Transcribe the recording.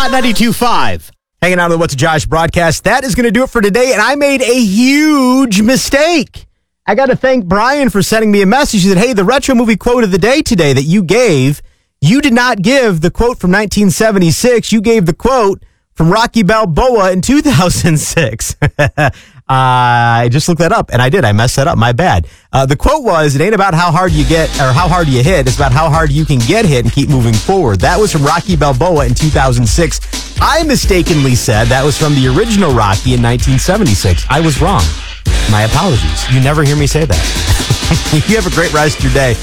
Hot 92.5. Hanging out on the What's a Josh broadcast. That is going to do it for today, and I made a huge mistake. I got to thank Brian for sending me a message. He said, hey, the retro movie quote of the day today that you gave, you did not give the quote from 1976. You gave the quote from Rocky Balboa in 2006. I just looked that up, and I did. I messed that up. My bad. The quote was, it ain't about how hard you get or how hard you hit. It's about how hard you can get hit and keep moving forward. That was from Rocky Balboa in 2006. I mistakenly said that was from the original Rocky in 1976. I was wrong. My apologies. You never hear me say that. You have a great rest of your day.